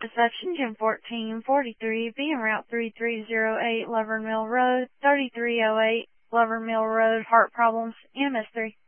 Dispatch engine 1443, be en route 3308 Lover Mill Road, 3308 Lover Mill Road, heart problems, EMS 3.